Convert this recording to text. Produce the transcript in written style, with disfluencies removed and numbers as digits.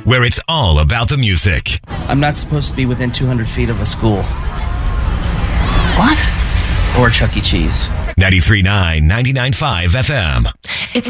where it's all about the music. I'm not supposed to be within 200 feet of a school. What? Or Chuck E. Cheese. 93.9, 99.5 FM.